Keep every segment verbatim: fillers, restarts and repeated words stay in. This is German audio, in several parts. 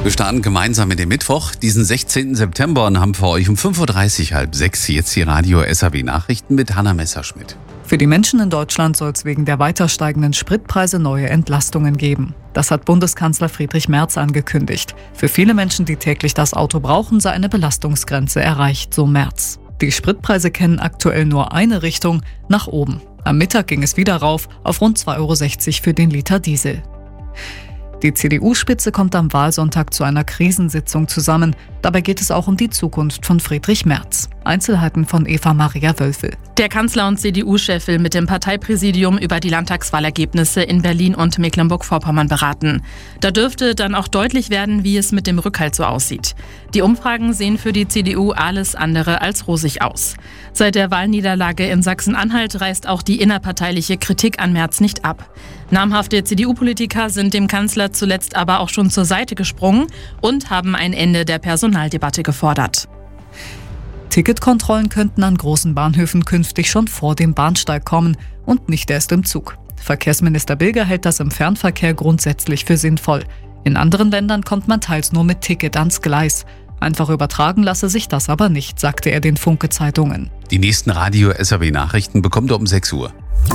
Wir starten gemeinsam mit dem Mittwoch, diesen sechzehnten September, und haben für euch um fünf Uhr dreißig, halb sechs, jetzt die Radio S A W Nachrichten mit Hanna Messerschmidt. Für die Menschen in Deutschland soll es wegen der weiter steigenden Spritpreise neue Entlastungen geben. Das hat Bundeskanzler Friedrich Merz angekündigt. Für viele Menschen, die täglich das Auto brauchen, sei eine Belastungsgrenze erreicht, so Merz. Die Spritpreise kennen aktuell nur eine Richtung, nach oben. Am Mittag ging es wieder rauf auf rund zwei Euro sechzig für den Liter Diesel. Die C D U-Spitze kommt am Wahlsonntag zu einer Krisensitzung zusammen. Dabei geht es auch um die Zukunft von Friedrich Merz. Einzelheiten von Eva Maria Wölfel. Der Kanzler und C D U-Chef will mit dem Parteipräsidium über die Landtagswahlergebnisse in Berlin und Mecklenburg-Vorpommern beraten. Da dürfte dann auch deutlich werden, wie es mit dem Rückhalt so aussieht. Die Umfragen sehen für die C D U alles andere als rosig aus. Seit der Wahlniederlage in Sachsen-Anhalt reißt auch die innerparteiliche Kritik an Merz nicht ab. Namhafte C D U-Politiker sind dem Kanzler zuletzt aber auch schon zur Seite gesprungen und haben ein Ende der Personaldebatte gefordert. Ticketkontrollen könnten an großen Bahnhöfen künftig schon vor dem Bahnsteig kommen und nicht erst im Zug. Verkehrsminister Bilger hält das im Fernverkehr grundsätzlich für sinnvoll. In anderen Ländern kommt man teils nur mit Ticket ans Gleis. Einfach übertragen lasse sich das aber nicht, sagte er den Funke-Zeitungen. Die nächsten Radio S A W Nachrichten bekommt ihr um sechs Uhr.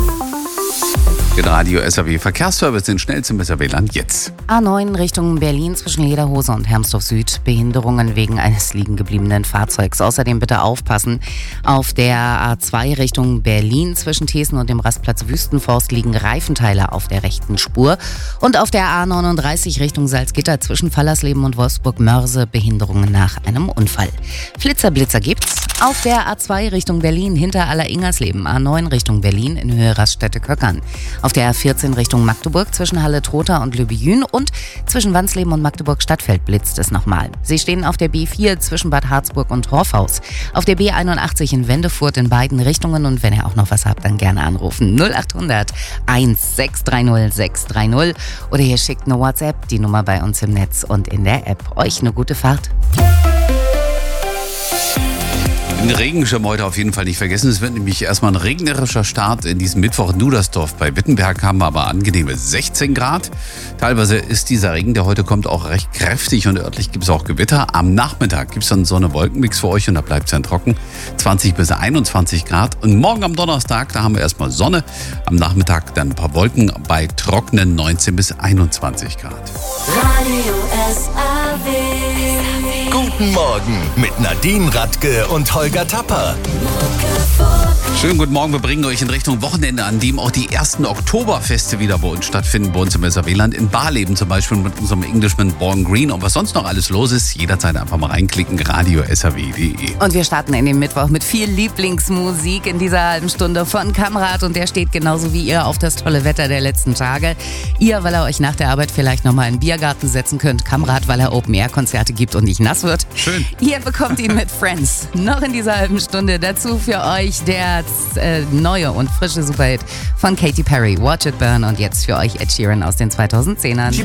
Den Radio S A W Verkehrsservice, den schnellsten im S A W-Land jetzt. A neun Richtung Berlin zwischen Lederhose und Hermsdorf Süd. Behinderungen wegen eines liegengebliebenen Fahrzeugs. Außerdem bitte aufpassen. Auf der A zwei Richtung Berlin zwischen Thesen und dem Rastplatz Wüstenforst liegen Reifenteile auf der rechten Spur. Und auf der A neununddreißig Richtung Salzgitter zwischen Fallersleben und Wolfsburg-Mörse Behinderungen nach einem Unfall. Flitzer-Blitzer gibt's. Auf der A zwei Richtung Berlin hinter Aller-Ingersleben. A neun Richtung Berlin in Höhe Raststätte-Köckern. Auf der A vierzehn Richtung Magdeburg zwischen Halle-Trotha und Lübejün und zwischen Wansleben und Magdeburg-Stadtfeld blitzt es nochmal. Sie stehen auf der B vier zwischen Bad Harzburg und Torfhaus. Auf der B einundachtzig in Wendefurt in beiden Richtungen, und wenn ihr auch noch was habt, dann gerne anrufen. null achthundert sechs drei null sechs drei null oder ihr schickt eine WhatsApp, die Nummer bei uns im Netz und in der App. Euch eine gute Fahrt. Den Regenschirm heute auf jeden Fall nicht vergessen. Es wird nämlich erstmal ein regnerischer Start in diesem Mittwoch in Dudersdorf. Bei Wittenberg haben wir aber angenehme sechzehn Grad. Teilweise ist dieser Regen, der heute kommt, auch recht kräftig und örtlich gibt es auch Gewitter. Am Nachmittag gibt es dann Sonne-Wolken-Mix für euch und da bleibt es dann trocken. zwanzig bis einundzwanzig Grad. Und morgen am Donnerstag, da haben wir erstmal Sonne. Am Nachmittag dann ein paar Wolken bei trockenen neunzehn bis einundzwanzig Grad. Radio S A W. Guten Morgen mit Nadine Radke und Holger Tapper. Schönen guten Morgen, wir bringen euch in Richtung Wochenende, an dem auch die ersten Oktoberfeste wieder bei uns stattfinden, bei uns im S A W-Land. In Barleben zum Beispiel mit unserem Englishman Born Green. Und was sonst noch alles los ist, jederzeit einfach mal reinklicken, radio S A W punkt de. Und wir starten in den Mittwoch mit viel Lieblingsmusik in dieser halben Stunde von Kamrat. Und der steht genauso wie ihr auf das tolle Wetter der letzten Tage. Ihr, weil er euch nach der Arbeit vielleicht nochmal in den Biergarten setzen könnt. Kamrat, weil er Open-Air-Konzerte gibt und nicht nass wird. Schön. Ihr bekommt ihn mit Friends. Noch in dieser halben Stunde dazu für euch der äh, neue und frische Superhit von Katy Perry, Watch It Burn. Und jetzt für euch Ed Sheeran aus den zweitausendzehnern.